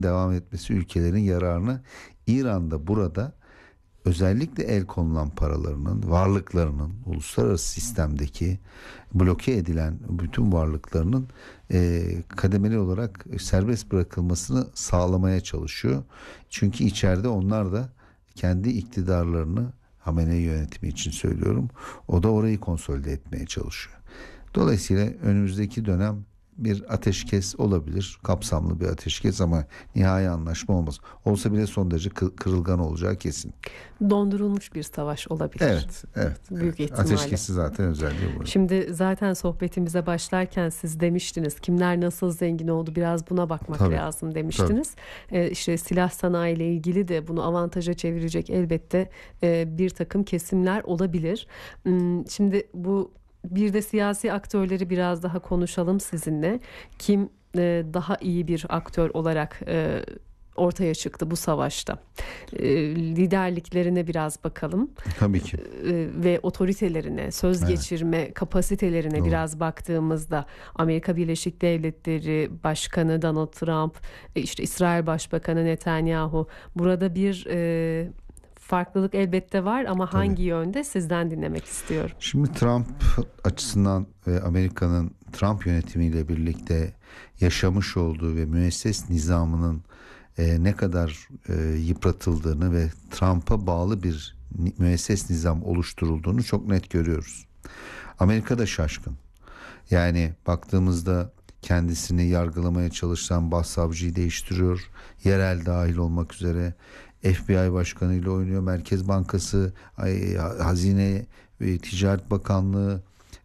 devam etmesi ülkelerin yararına. İran'da burada özellikle el konulan paralarının, varlıklarının, uluslararası sistemdeki bloke edilen bütün varlıklarının kademeli olarak serbest bırakılmasını sağlamaya çalışıyor. Çünkü içeride onlar da kendi iktidarlarını, Hamenei yönetimi için söylüyorum, o da orayı konsolide etmeye çalışıyor. Dolayısıyla önümüzdeki dönem bir ateşkes olabilir. Kapsamlı bir ateşkes ama nihai anlaşma olmaz. Olsa bile son derece kırılgan olacağı kesin. Dondurulmuş bir savaş olabilir. Evet. Büyük ihtimalle. Ateşkesi zaten özelliği bu. Şimdi zaten sohbetimize başlarken siz demiştiniz kimler nasıl zengin oldu, biraz buna bakmak lazım demiştiniz. İşte silah sanayi ile ilgili de bunu avantaja çevirecek elbette bir takım kesimler olabilir. Şimdi bu bir de siyasi aktörleri biraz daha konuşalım sizinle. Kim daha iyi bir aktör olarak ortaya çıktı bu savaşta? Liderliklerine biraz bakalım. Tabii ki. Ve otoritelerine, söz geçirme kapasitelerine biraz baktığımızda Amerika Birleşik Devletleri Başkanı Donald Trump, işte İsrail Başbakanı Netanyahu, burada bir farklılık elbette var ama hangi yönde, sizden dinlemek istiyorum. Şimdi Trump açısından ve Amerika'nın Trump yönetimiyle birlikte yaşamış olduğu ve müesses nizamının ne kadar yıpratıldığını ve Trump'a bağlı bir müesses nizam oluşturulduğunu çok net görüyoruz. Amerika da şaşkın. Yani baktığımızda kendisini yargılamaya çalışan başsavcıyı değiştiriyor. Yerel dahil olmak üzere FBI başkanıyla oynuyor. Merkez Bankası, Hazine ve Ticaret Bakanlığı,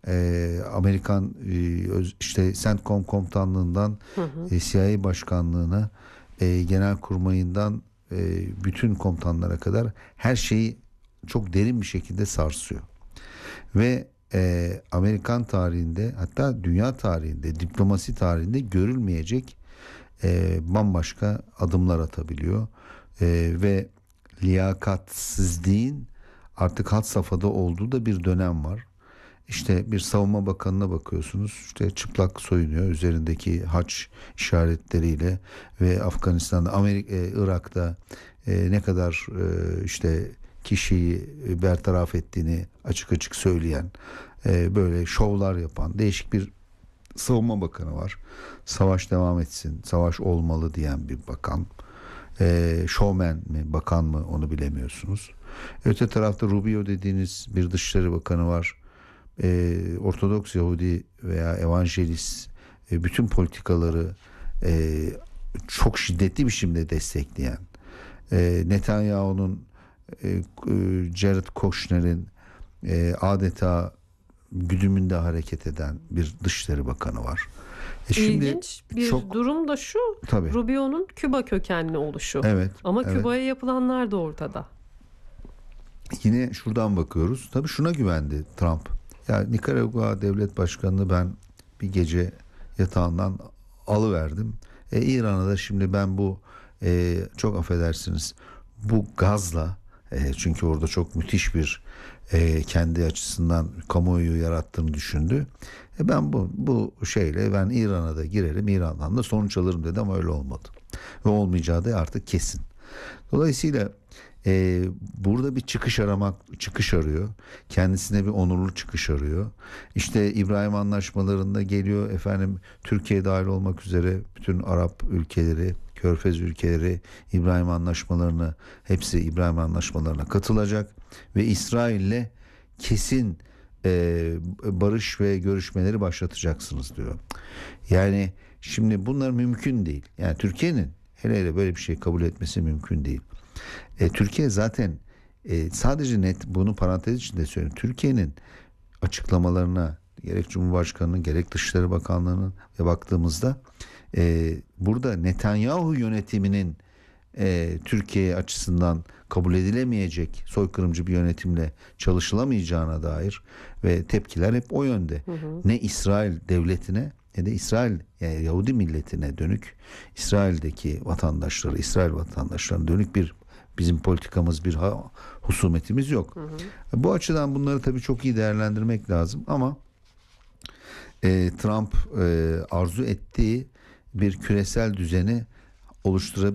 Amerikan işte CENTCOM komutanlığından CIA başkanlığına, genelkurmayından bütün komutanlara kadar her şeyi çok derin bir şekilde sarsıyor. Ve Amerikan tarihinde, hatta dünya tarihinde, diplomasi tarihinde görülmeyecek bambaşka adımlar atabiliyor. Ve liyakatsizliğin artık had safhada olduğu da bir dönem var. İşte bir savunma bakanına bakıyorsunuz, işte çıplak soyunuyor üzerindeki haç işaretleriyle ve Afganistan'da, Irak'ta ne kadar işte kişiyi bertaraf ettiğini açık açık söyleyen, böyle şovlar yapan değişik bir savunma bakanı var. Savaş devam etsin, savaş olmalı diyen bir bakan. Showman mi, bakan mı, onu bilemiyorsunuz. Öte tarafta Rubio dediğiniz bir Dışişleri Bakanı var. Ortodoks Yahudi veya Evangelist bütün politikaları çok şiddetli bir şekilde destekleyen, Netanyahu'nun, Jared Kushner'in adeta güdümünde hareket eden bir Dışişleri Bakanı var. İlginç bir durum da şu, Rubio'nun Küba kökenli oluşu. Ama Küba'ya yapılanlar da ortada. Yine şuradan bakıyoruz. Tabii şuna güvendi Trump. Ya Nikaragua devlet başkanını ben bir gece yatağından alıverdim. İran'a da şimdi ben bu çok affedersiniz bu gazla, çünkü orada çok müthiş bir kendi açısından kamuoyu yarattığını düşündü. Ben bu şeyle ben İran'a da girerim, İran'dan da sonuç alırım dedi ama öyle olmadı. Ve olmayacağı da artık kesin. Dolayısıyla burada bir çıkış arıyor. Kendisine bir onurlu çıkış arıyor. İşte İbrahim Anlaşmalarında geliyor efendim, Türkiye dahil olmak üzere bütün Arap ülkeleri, Körfez ülkeleri hepsi İbrahim Anlaşmalarına katılacak ve İsrail'le kesin barış ve görüşmeleri başlatacaksınız diyor. Yani şimdi bunlar mümkün değil. Yani Türkiye'nin hele böyle bir şey kabul etmesi mümkün değil. Türkiye zaten sadece bunu parantez içinde söylüyorum. Türkiye'nin açıklamalarına gerek Cumhurbaşkanı'nın gerek Dışişleri Bakanlığı'nın ve baktığımızda burada Netanyahu yönetiminin Türkiye açısından kabul edilemeyecek soykırımcı bir yönetimle çalışılamayacağına dair ve tepkiler hep o yönde. Ne İsrail devletine ne de İsrail, yani Yahudi milletine dönük, İsrail vatandaşlarına dönük bir bizim politikamız, bir husumetimiz yok. Bu açıdan bunları tabii çok iyi değerlendirmek lazım ama Trump arzu ettiği bir küresel düzeni oluşturabilir.